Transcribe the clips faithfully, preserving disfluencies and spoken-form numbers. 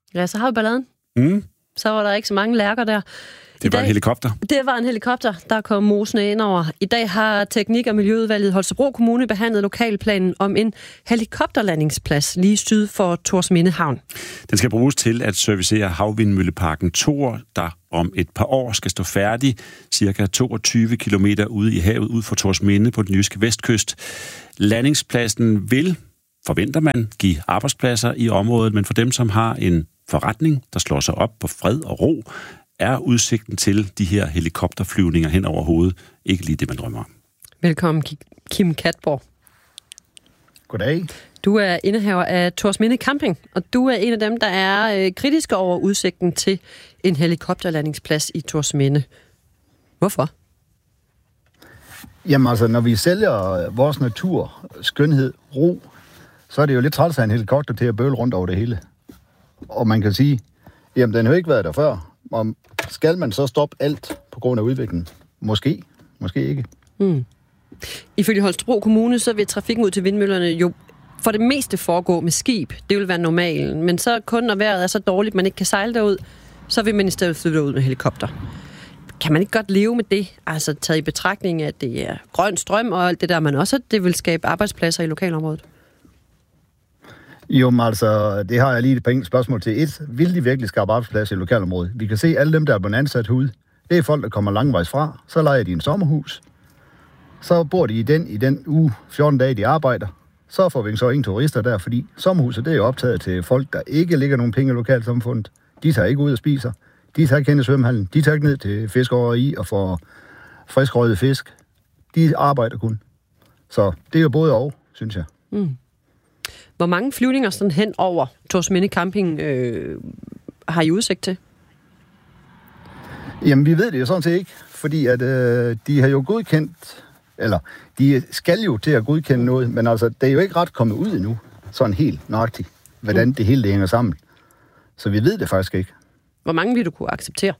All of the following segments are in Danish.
Ja, så har vi balladen. Mm. Så var der ikke så mange lærker der. Det var dag, en helikopter. Det var en helikopter, der kom mosende ind over. I dag har Teknik- og Miljøudvalget Holstebro Kommune behandlet lokalplanen om en helikopterlandingsplads lige syd for Thorsminde Havn. Den skal bruges til at servicere havvindmølleparken Thor, der om et par år skal stå færdig, cirka toogtyve kilometer ude i havet ud for Thorsminde på den jyske vestkyst. Landingspladsen vil, forventer man, give arbejdspladser i området, men for dem, som har en forretning, der slår sig op på fred og ro, er udsigten til de her helikopterflyvninger hen over hovedet ikke lige det, man drømmer om. Velkommen, Kim Katborg. Goddag. Du er indehaver af Thorsminde Camping, og du er en af dem, der er øh, kritiske over udsigten til en helikopterlandingsplads i Thorsminde. Hvorfor? Jamen altså, når vi sælger vores natur, skønhed, ro, så er det jo lidt træls af en helikopter til at bøle rundt over det hele. Og man kan sige, jamen den har jo ikke været der før. Og skal man så stoppe alt på grund af udviklingen? Måske, måske ikke. Hmm. Ifølge Holstebro Kommune, så vil trafikken ud til vindmøllerne jo for det meste foregå med skib. Det vil være normalen. Men så kun når vejret er så dårligt, man ikke kan sejle derud, så vil man i stedet flytte ud med helikopter. Kan man ikke godt leve med det? Altså taget i betragtning, at det er grøn strøm og alt det der, men også at det vil skabe arbejdspladser i lokalområdet? Jo, men altså, det har jeg lige et par spørgsmål til. Et, vil de virkelig skabe arbejdspladser i lokalområdet? Vi kan se, alle dem, der er blevet ansat herude, det er folk, der kommer langvejs fra. Så lejer de en sommerhus. Så bor de i den, i den uge, fjorten dage, de arbejder. Så får vi så ingen turister der, fordi sommerhuset, det er jo optaget til folk, der ikke ligger nogen penge i lokalsamfundet. De tager ikke ud og spiser. De tager ikke hen i svømmehallen. De tager ikke ned til fiskeoveri og får friskrøget fisk. De arbejder kun. Så det er jo både og, synes jeg. Mm. Hvor mange flyvninger sådan hen over Thorsminde Camping øh, har I udsigt til? Jamen, vi ved det jo sådan set ikke, fordi at, øh, de har jo godkendt, eller de skal jo til at godkende noget, men altså, det er jo ikke ret kommet ud endnu, sådan helt nøjagtigt, hvordan det hele det hænger sammen. Så vi ved det faktisk ikke. Hvor mange vil du kunne acceptere?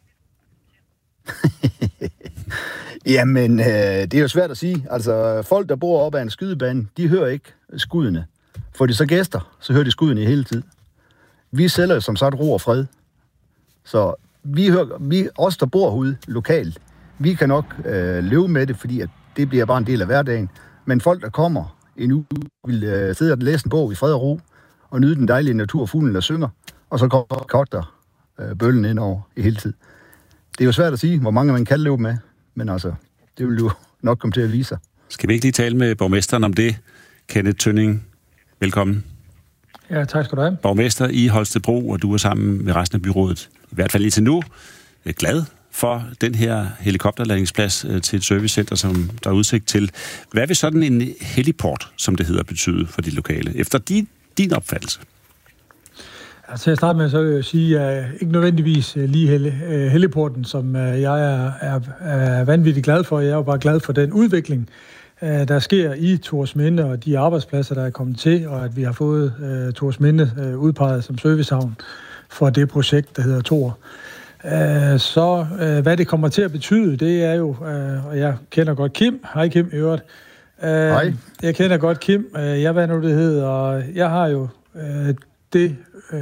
Jamen, øh, det er jo svært at sige. Altså, folk, der bor op ad en skydebane, de hører ikke skuddene. Får de så gæster, så hører de skuddene i hele tid. Vi sælger som sagt ro og fred. Så vi, hører, vi os, der bor herude lokalt, vi kan nok øh, leve med det, fordi at det bliver bare en del af hverdagen. Men folk, der kommer en uge, vil øh, sidde og læse en bog i fred og ro, og nyde den dejlige natur, fuglen der synger, og så kommer kokter øh, bøllen ind over i hele tid. Det er jo svært at sige, hvor mange man kan leve med, men altså, det vil jo nok komme til at vise sig. Skal vi ikke lige tale med borgmesteren om det? Kenneth Tønning, velkommen. Ja, tak skal du have. Borgmester i Holstebro, og du er sammen med resten af byrådet, i hvert fald indtil nu, er glad for den her helikopterlandingsplads til et servicecenter, som der er udsigt til. Hvad vil sådan en heliport, som det hedder, betyde for de lokale, efter din, din opfattelse? Altså, til at starte med, så vil jeg sige, at jeg ikke nødvendigvis lige hel- heliporten, som jeg er, er, er vanvittigt glad for. Jeg er jo bare glad for den udvikling, der sker i Thorsminde, og de arbejdspladser, der er kommet til, og at vi har fået uh, Thorsminde uh, udpeget som servicehavn for det projekt, der hedder Thor. Uh, så uh, hvad det kommer til at betyde, det er jo, uh, og jeg kender godt Kim. Hej Kim, i øvrigt. Uh, Hej. Jeg kender godt Kim. Uh, jeg ved nu, det hedder, og jeg har jo uh, det uh,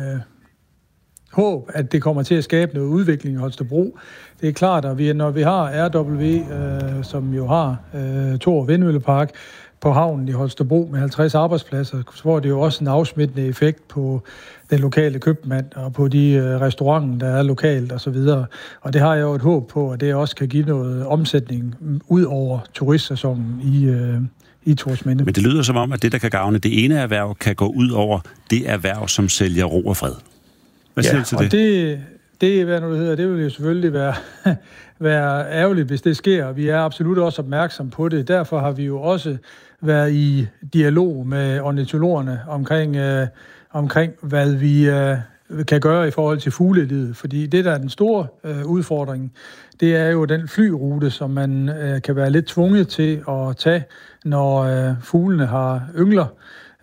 håb, at det kommer til at skabe noget udvikling i Holstebro. Det er klart, at vi, når vi har R W, øh, som jo har øh, Thor Vindmøllepark på havnen i Holstebro med halvtreds arbejdspladser, så får det jo også en afsmittende effekt på den lokale købmand og på de øh, restauranter, der er lokalt og så videre. Og det har jeg jo et håb på, at det også kan give noget omsætning ud over turistsæsonen i øh, i Thorsminde. Men det lyder som om, at det, der kan gavne det ene erhverv, kan gå ud over det erhverv, som sælger ro og fred. Hvad siger ja, du til og det? det? Det, hvad nu det hedder, det vil jo selvfølgelig være, være ærgerligt, hvis det sker. Vi er absolut også opmærksom på det. Derfor har vi jo også været i dialog med ornitologerne omkring, øh, omkring hvad vi øh, kan gøre i forhold til fuglelivet. Fordi det, der er den store øh, udfordring, det er jo den flyrute, som man øh, kan være lidt tvunget til at tage, når øh, fuglene har yngler.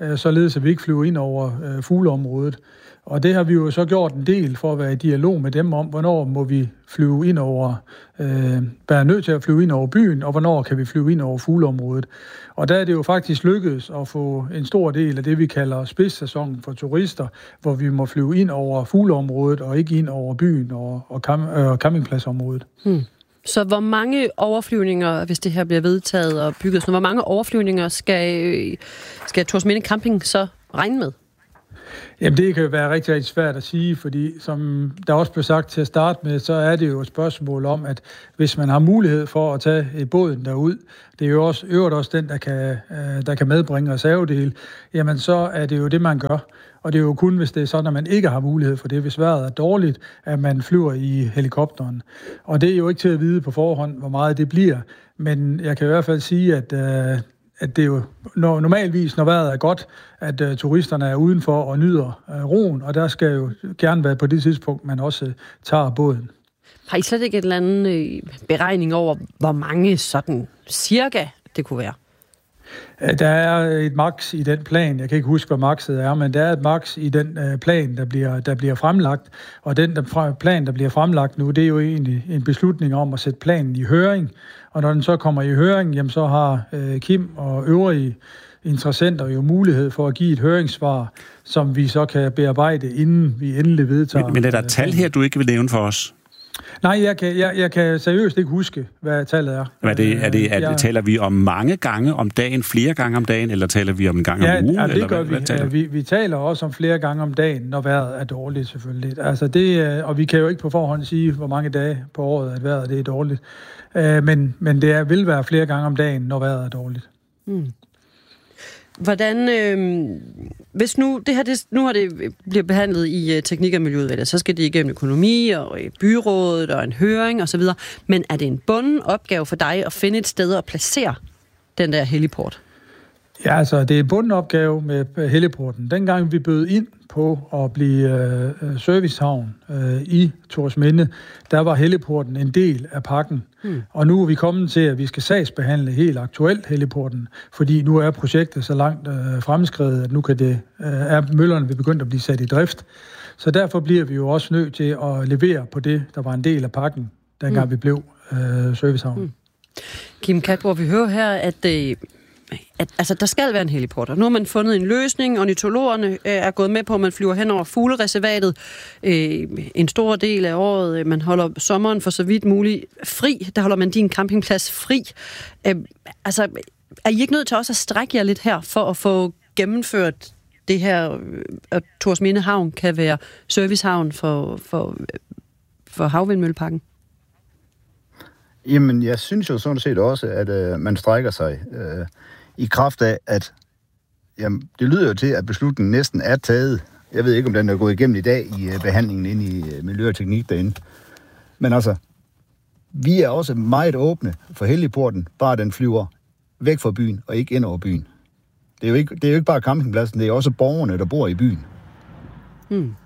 øh, således at vi ikke flyver ind over øh, fugleområdet. Og det har vi jo så gjort en del for at være i dialog med dem om, hvornår må vi flyve ind over, øh, være nødt til at flyve ind over byen, og hvornår kan vi flyve ind over fugleområdet. Og der er det jo faktisk lykkedes at få en stor del af det, vi kalder spidssæsonen for turister, hvor vi må flyve ind over fugleområdet og ikke ind over byen og, og, camp, øh, campingpladsområdet. Hmm. Så hvor mange overflyvninger, hvis det her bliver vedtaget og bygget, så hvor mange overflyvninger skal, skal Thorsminde Camping så regne med? Jamen det kan jo være rigtig, rigtig svært at sige, fordi som der også blev sagt til at starte med, så er det jo et spørgsmål om, at hvis man har mulighed for at tage båden derud, det er jo også øvrigt også den, der kan, der kan medbringe reservedele, jamen så er det jo det, man gør. Og det er jo kun, hvis det er sådan, at man ikke har mulighed for det, hvis vejret er dårligt, at man flyver i helikopteren. Og det er jo ikke til at vide på forhånd, hvor meget det bliver, men jeg kan i hvert fald sige, at at det er jo normalvis, når vejret er godt, at uh, turisterne er udenfor og nyder uh, roen, og der skal jo gerne være på det tidspunkt, man også uh, tager båden. Har I slet ikke et eller andet øh, beregning over, hvor mange sådan cirka det kunne være? Der er et maks i den plan. Jeg kan ikke huske, hvad makset er, men der er et maks i den uh, plan, der bliver, der bliver fremlagt. Og den der, plan, der bliver fremlagt nu, det er jo egentlig en beslutning om at sætte planen i høring. Og når den så kommer i høring, jamen, så har uh, Kim og øvrige interessenter jo mulighed for at give et høringssvar, som vi så kan bearbejde, inden vi endelig vedtager. Men, men er der et tal her, du ikke vil nævne for os? Nej, jeg kan, jeg, jeg kan seriøst ikke huske, hvad tallet er. Er det, er det, er det, jeg, taler vi om mange gange om dagen, flere gange om dagen, eller taler vi om en gang ja, om ugen? Ja, det eller gør hvad, vi. hvad taler? vi. Vi taler også om flere gange om dagen, når vejret er dårligt selvfølgelig. Altså det, og vi kan jo ikke på forhånd sige, hvor mange dage på året, at vejret det er dårligt. Men, men det er, vil være flere gange om dagen, når vejret er dårligt. Mm. Hvordan, øh, hvis nu det her det, nu har det bliver behandlet i uh, teknik- og miljøudvalget, så skal det igennem økonomi og i byrådet og en høring og så videre. Men er det en bunden opgave for dig at finde et sted at placere den der heliport? Ja, altså det er en bunden opgave med heliporten. Dengang vi bød ind på at blive øh, servicehavn øh, i Thorsminde, der var heliporten en del af pakken. Hmm. Og nu er vi kommet til, at vi skal sagsbehandle helt aktuelt heliporten, fordi nu er projektet så langt øh, fremskredet, at nu kan det, øh, er møllerne vil begynde at blive sat i drift. Så derfor bliver vi jo også nødt til at levere på det, der var en del af pakken, dengang hmm. vi blev øh, servicehavn. Hmm. Kim Katborg, vi hører her, at øh, At, altså, der skal være en heliport, og nu har man fundet en løsning. Ornitologerne øh, er gået med på, at man flyver hen over fuglereservatet øh, en stor del af året. Man holder sommeren for så vidt muligt fri. Der holder man din campingplads fri. Øh, altså, er I ikke nødt til også at strække jer lidt her, for at få gennemført det her, at Thorsminde Havn kan være servicehavn for, for, for havvindmølleparken? Jamen, jeg synes jo sådan set også, at øh, man strækker sig øh, i kraft af, at jamen, det lyder jo til, at beslutningen næsten er taget. Jeg ved ikke, om den er gået igennem i dag i øh, behandlingen inde i øh, Miljø og Teknik derinde. Men altså, vi er også meget åbne for heliporten, bare den flyver væk fra byen og ikke ind over byen. Det er jo ikke, det er jo ikke bare campingpladsen, det er også borgerne, der bor i byen. Hmm.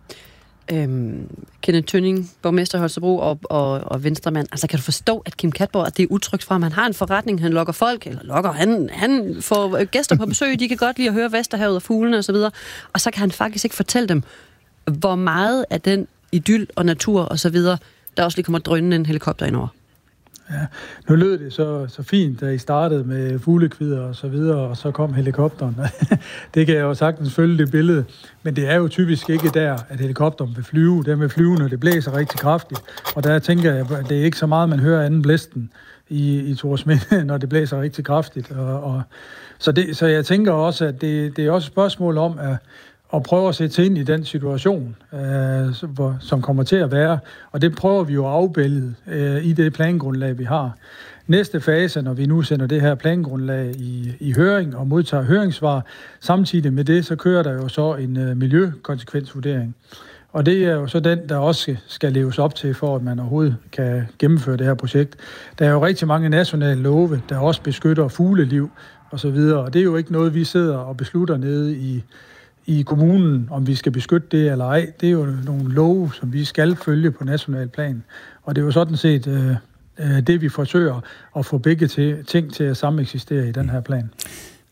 Øhm, Kenneth Tønning, borgmester i Holstebro og, og, og venstremand. Altså, kan du forstå, at Kim Katborg, at det er utrygt fra ham? Han har en forretning, han lokker folk, eller lokker, han, han får gæster på besøg, de kan godt lide at høre Vesterhavet og fuglene og så videre, og så kan han faktisk ikke fortælle dem, hvor meget af den idyl og natur og så videre, der også lige kommer drønende en helikopter indover. Ja, nu lød det så, så fint, da I startede med fuglekvider og så videre, og så kom helikopteren. Det kan jeg jo sagtens følge det billede, men det er jo typisk ikke der, at helikopteren vil flyve. Den vil flyve, når det blæser rigtig kraftigt, og der tænker jeg, at det er ikke så meget, man hører anden blæsten i, i Thorsminde, når det blæser rigtig kraftigt. Og, og, så, det, så jeg tænker også, at det, det er også et spørgsmål om, at og prøve at sætte ind i den situation, øh, som, som kommer til at være. Og det prøver vi jo at afbillede øh, i det plangrundlag, vi har. Næste fase, når vi nu sender det her plangrundlag i, i høring og modtager høringssvar, samtidig med det, så kører der jo så en øh, miljøkonsekvensvurdering. Og det er jo så den, der også skal leves op til, for at man overhovedet kan gennemføre det her projekt. Der er jo rigtig mange nationale love, der også beskytter fugleliv og så videre. Og det er jo ikke noget, vi sidder og beslutter nede i i kommunen, om vi skal beskytte det eller ej. Det er jo nogle love, som vi skal følge på national plan. Og det er jo sådan set øh, det, vi forsøger at få begge til, ting til at sameksistere i den her plan.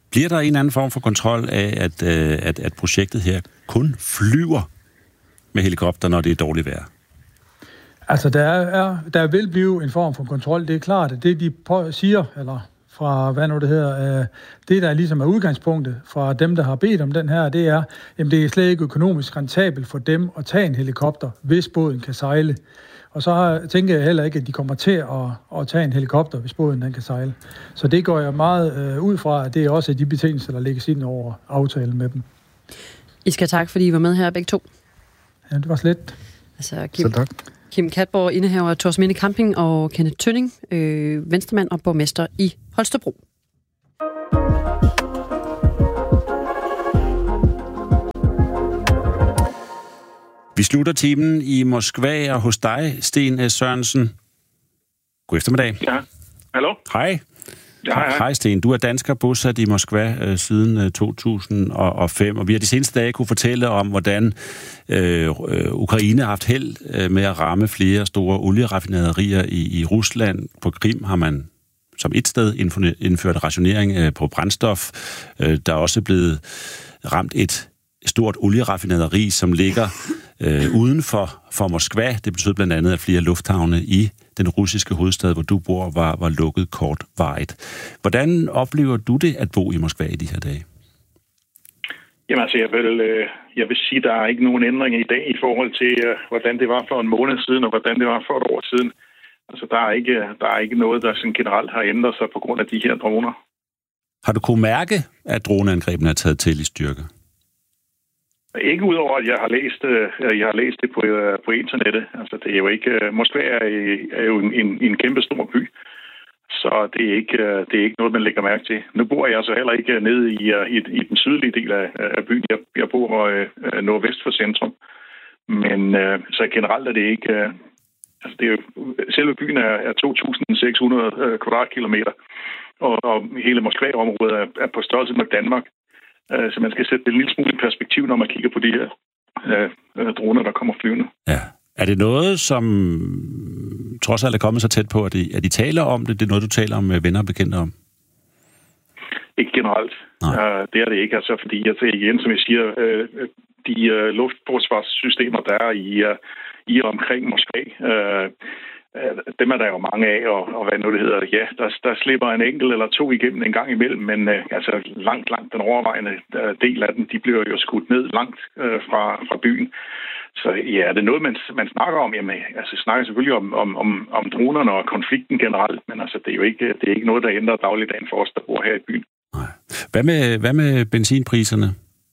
Bliver der en eller anden form for kontrol af, at, at, at projektet her kun flyver med helikopter, når det er dårligt vejr? Altså, der, er, der vil blive en form for kontrol. Det er klart, at det, de på, siger, eller fra, hvad nu det hedder, øh, det, der ligesom er udgangspunktet fra dem, der har bedt om den her, det er, jamen, det er slet ikke økonomisk rentabelt for dem at tage en helikopter, hvis båden kan sejle. Og så har, tænker jeg heller ikke, at de kommer til at, at tage en helikopter, hvis båden den kan sejle. Så det går jeg meget øh, ud fra, at det er også de betingelser, der lægges ind over aftalen med dem. I skal tak, fordi I var med her begge to. Ja, det var slet. Altså, Kim, Kim Katborg, indehaver af Torsminde Camping, og Kenneth Tønning, øh, venstremand og borgmester i Holstebro. Vi slutter timen i Moskva og hos dig, Sten Sørensen. God eftermiddag. Ja, hallo? Hej. Ja, hej, hej. Hej Sten, du er dansker bosat i Moskva øh, siden øh, to tusind og fem, og vi har de seneste dage kunne fortælle om, hvordan øh, øh, Ukraine har haft held øh, med at ramme flere store olieraffinaderier i, i Rusland. På Krim har man som et sted indført rationering øh, på brændstof. Øh, der er også blevet ramt et stort olieraffinaderi, som ligger øh, uden for, for Moskva. Det betyder blandt andet, at flere lufthavne i den russiske hovedstad, hvor du bor, var, var lukket kortvarigt. Hvordan oplever du det at bo i Moskva i de her dage? Jamen altså, jeg vil, øh, jeg vil sige, at der er ikke nogen ændring i dag i forhold til, øh, hvordan det var for en måned siden, og hvordan det var for et år siden. Altså, der er ikke, der er ikke noget, der sådan generelt har ændret sig på grund af de her droner. Har du kunnet mærke, at droneangrebene er taget til i styrke? Ikke udover, at jeg har læst, jeg har læst det på, på internettet. Altså, det er jo ikke, Moskva er, er jo en, en, en kæmpe stor by, så det er, ikke, det er ikke noget, man lægger mærke til. Nu bor jeg så heller ikke nede i, i, i den sydlige del af, af byen. Jeg, jeg bor uh, nordvest for centrum. Men uh, så generelt er det ikke... Uh, altså, det er jo, selve byen er, er to tusind seks hundrede uh, kvadratkilometer, og, og hele Moskva-området er, er på størrelse med Danmark. Så man skal sætte det en lille smule i perspektiv, når man kigger på de her øh, droner, der kommer flyvende. Ja. Er det noget, som trods alt er kommet så tæt på, at de, at de taler om det? Det er noget, du taler om med venner og bekendte om? Ikke generelt. Uh, det er det ikke. Altså, fordi jeg siger igen, som jeg siger, uh, de uh, luftforsvarssystemer, der er i, uh, i og omkring Moskva, uh, dem er der jo mange af, og, og hvad nu det hedder, ja, der, der slipper en enkelt eller to igennem en gang imellem, men uh, altså langt, langt den overvejende uh, del af dem, de bliver jo skudt ned langt uh, fra, fra byen. Så ja, er det noget, man, man snakker om? Jamen, altså snakker selvfølgelig om, om, om, om dronerne og konflikten generelt, men altså det er jo ikke, det er ikke noget, der ændrer dagligdagen for os, der bor her i byen. Nej. Hvad med, hvad med benzinpriserne?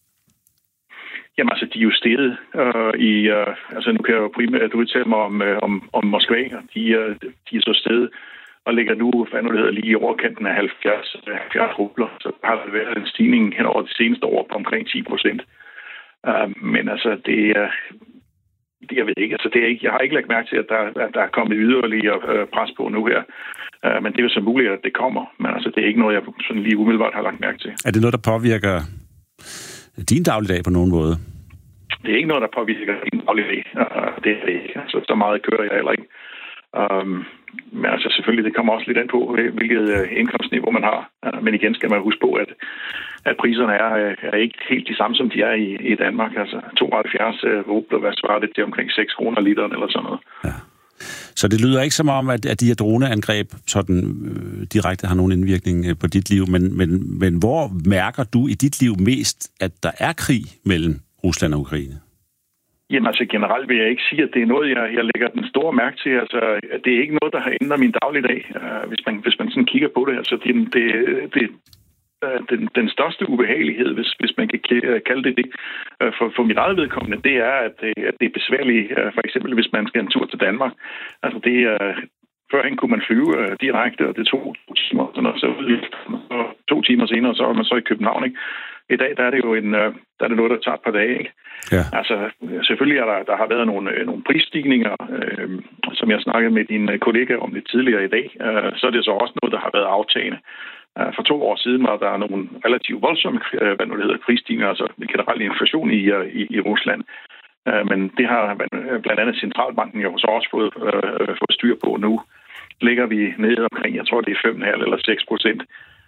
Jamen altså, de er jo steget øh, i... Øh, altså, nu kan jeg jo primært udtale mig om, øh, om, om Moskva, og de, øh, de er så steget og ligger nu, hvad nu det hedder, lige i overkanten af halvfjerds, halvfjerds rubler. Så har der været en stigning hen over de seneste år på omkring ti procent. Øh, men altså, det er... Det, jeg ved ikke, altså det er ikke, jeg har ikke lagt mærke til, at der, at der er kommet yderligere øh, pres på nu her. Øh, men det er jo så muligt, at det kommer. Men altså, det er ikke noget, jeg sådan lige umiddelbart har lagt mærke til. Er det noget, der påvirker din dagligdag på nogen måde? Det er ikke noget, der påvirker din dagligdag. Uh, det er det ikke. Altså, så meget kører jeg heller ikke. Um, men altså, selvfølgelig, det kommer også lidt an på, hvilket uh, indkomstniveau man har. Uh, men igen skal man huske på, at, at priserne er, uh, er ikke helt de samme, som de er i, i Danmark. Altså, tooghalvfjerds uh, rubler, hvad svarer det til omkring seks kroner literen eller sådan noget. Ja. Så det lyder ikke som om, at, at de her droneangreb sådan øh, direkte har nogen indvirkning øh, på dit liv, men, men, men hvor mærker du i dit liv mest, at der er krig mellem Rusland og Ukraine? Jamen altså generelt vil jeg ikke sige, at det er noget, jeg, jeg lægger den store mærke til. Altså, det er ikke noget, der har ændret min dagligdag, uh, hvis man, hvis man sådan kigger på det. Altså, det, det, det Den, den største ubehagelighed, hvis, hvis man kan kalde det det, for, for mit eget vedkommende, det er, at det, at det er besværligt, for eksempel hvis man skal en tur til Danmark. Altså det er, førhen kunne man flyve direkte, og det tog to timer, og så to timer senere, så var man så i København, ikke? I dag der er det jo en, der er det noget, der tager et par dage, ikke? Ja. Altså selvfølgelig er der, der har været nogle, nogle prisstigninger, øh, som jeg snakkede med din kollega om lidt tidligere i dag, øh, så er det så også noget, der har været aftagende. For to år siden var der nogle relativt voldsomme, hvad nu det hedder, prisstigninger, altså generelt inflation i, i, i Rusland. Men det har blandt andet Centralbanken jo så også fået, øh, fået styr på nu. Ligger vi nede omkring, jeg tror det er fem komma fem eller seks procent.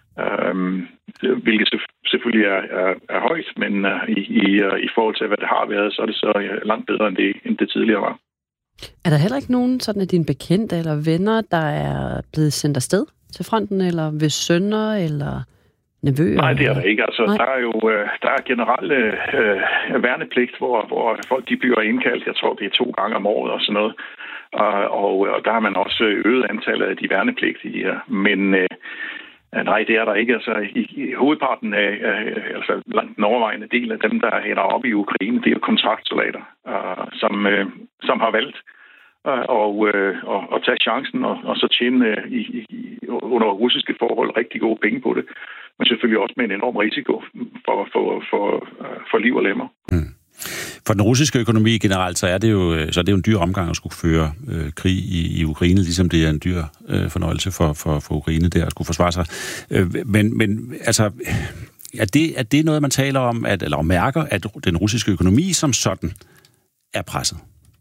Øhm, hvilket selvfølgelig er, er, er højt, men uh, i, i, uh, i forhold til, hvad det har været, så er det så uh, langt bedre, end det, end det tidligere var. Er der heller ikke nogen sådan af dine bekendte eller venner, der er blevet sendt afsted til fronten, eller ved sønner, eller nevøer? Nej, det er der ikke. Altså, Nej. der er jo uh, der er generelt uh, værnepligt, hvor, hvor folk de bliver indkaldt. Jeg tror, det er to gange om året og sådan noget. Uh, og, og der har man også øget antallet af de værnepligtige. Men uh, nej, det er der ikke. Altså, i, i hovedparten af, uh, altså langt den overvejende del af dem, der hænder op i Ukraine, det er kontraktsoldater, uh, som, uh, som har valgt uh, og, uh, og, og tage chancen og, og så tjene uh, i, i, under russiske forhold rigtig gode penge på det. Men selvfølgelig også med en enorm risiko for, for, for, for liv og lemmer. Mm. For den russiske økonomi generelt, så er det jo, så er det jo en dyr omgang at skulle føre øh, krig i, i Ukraine, ligesom det er en dyr øh, fornøjelse for, for, for Ukraine der at skulle forsvare sig. Øh, men, men altså, er det, er det noget, man taler om, at, eller mærker, at den russiske økonomi som sådan er presset?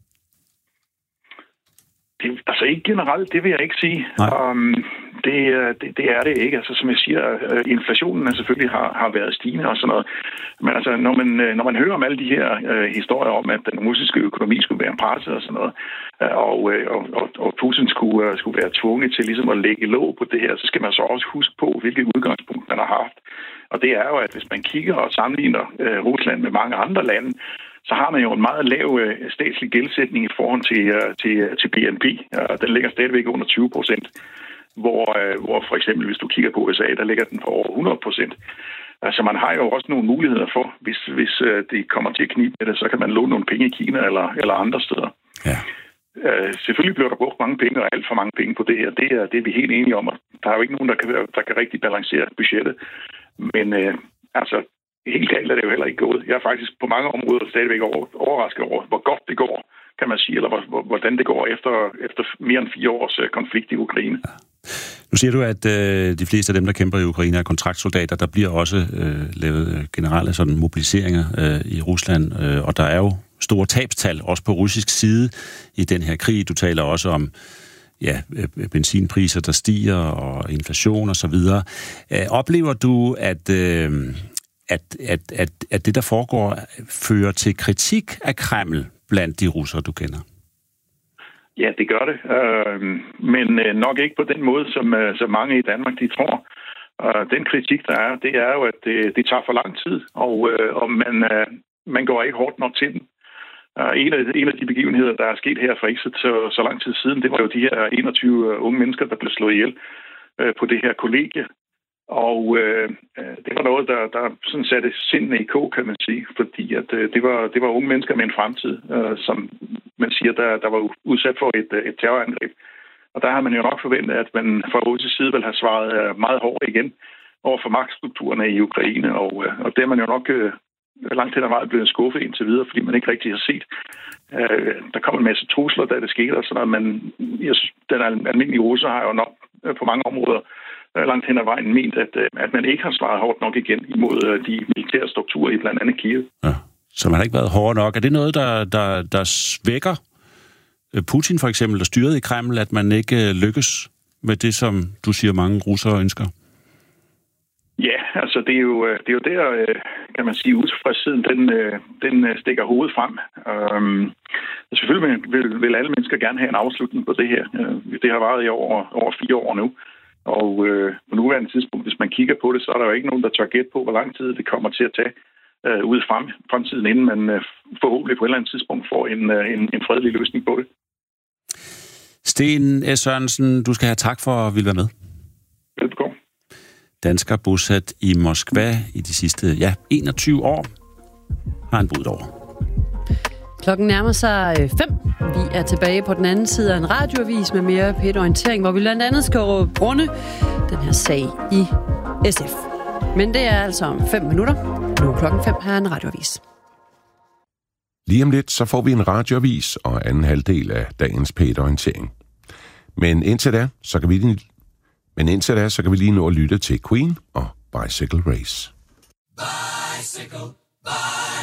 Det, altså ikke generelt, det vil jeg ikke sige. Um, det, det, det er det ikke. Altså som jeg siger, inflationen er selvfølgelig har, har været stigende og sådan noget. Men altså, når man, når man hører om alle de her uh, historier om, at den russiske økonomi skulle være presset og sådan noget, uh, og, og, og, og Putin skulle, uh, skulle være tvunget til ligesom at lægge låg på det her, så skal man så også huske på, hvilket udgangspunkt man har haft. Og det er jo, at hvis man kigger og sammenligner uh, Rusland med mange andre lande, så har man jo en meget lav øh, statslig gældsætning i forhold til, øh, til, til B N P. Øh, den ligger stadigvæk under tyve procent, hvor, øh, hvor for eksempel, hvis du kigger på U S A, der ligger den på over hundrede procent. Altså man har jo også nogle muligheder for, hvis, hvis øh, det kommer til at knibe med det, så kan man låne nogle penge i Kina eller, eller andre steder. Ja. Øh, selvfølgelig bliver der brugt mange penge, og alt for mange penge på det her. Det er, det er vi helt enige om, og der er jo ikke nogen, der kan, der kan rigtig balancere budgettet. Men øh, altså... Helt galt er det jo heller ikke gået. Jeg er faktisk på mange områder stadigvæk overrasket over, hvor godt det går, kan man sige, eller hvordan det går efter, efter mere end fire års konflikt i Ukraine. Ja. Nu siger du, at øh, de fleste af dem, der kæmper i Ukraine, er kontraktsoldater. Der bliver også øh, lavet generelle sådan, mobiliseringer øh, i Rusland, øh, og der er jo store tabstal, også på russisk side i den her krig. Du taler også om ja, benzinpriser, der stiger, og inflation og så videre. Øh, oplever du, at... Øh, At, at, at, at det, der foregår, fører til kritik af Kreml blandt de russere, du kender? Ja, det gør det. Øh, men nok ikke på den måde, som, som mange i Danmark de tror. Øh, den kritik, der er, det er jo, at det, det tager for lang tid, og, øh, og man, øh, man går ikke hårdt nok til den. Øh, en, af, en af de begivenheder, der er sket her for ikke så, så lang tid siden, det var jo de her enogtyve unge mennesker, der blev slået ihjel øh, på det her kollegie. Og øh, det var noget, der, der sådan satte sindene i kog, kan man sige, fordi at, øh, det, var, det var unge mennesker med en fremtid, øh, som man siger, der, der var udsat for et, et terrorangreb. Og der har man jo nok forventet, at man fra russisk side vil have svaret meget hårdt igen over for magtstrukturerne i Ukraine, og, øh, og det er man jo nok øh, langt hen ad vejen blevet skuffet indtil videre, fordi man ikke rigtig har set. Øh, der kom en masse trusler, da det skete, og sådan noget, men jeg synes, den almindelige russer har jo nok øh, på mange områder langt hen ad vejen ment, at, at man ikke har svaret hårdt nok igen imod de militære strukturer i blandt andet Kiev. Ja. Så man har ikke været hård nok. Er det noget, der, der, der svækker Putin for eksempel, der styrede i Kreml, at man ikke lykkes med det, som du siger, mange russere ønsker? Ja, altså det er jo, det er jo der, kan man sige, utilfredsheden, den, den stikker hovedet frem. Um, selvfølgelig vil, vil alle mennesker gerne have en afslutning på det her. Det har varet i over, over fire år nu. Og øh, på nuværende tidspunkt, hvis man kigger på det, så er der jo ikke nogen, der tør gætte på, hvor lang tid det kommer til at tage øh, ud i frem, fremtiden, inden man øh, forhåbentlig på et eller andet tidspunkt får en, øh, en, en fredelig løsning på det. Sten S. Sørensen, du skal have tak for at ville være med. Velbekomme. Dansker bosat i Moskva i de sidste ja, enogtyve år har han boet over. Klokken nærmer sig fem. Vi er tilbage på den anden side af en radioavis med mere P et-orientering, hvor vi blandt andet skal runde den her sag i S F. Men det er altså om fem minutter. Nu klokken fem her er en radioavis. Lige om lidt, så får vi en radioavis og anden halvdel af dagens P et-orientering. Men indtil da, så kan vi lige, men indtil da, så kan vi lige nå at lytte til Queen og Bicycle Race. Bicycle, bicycle.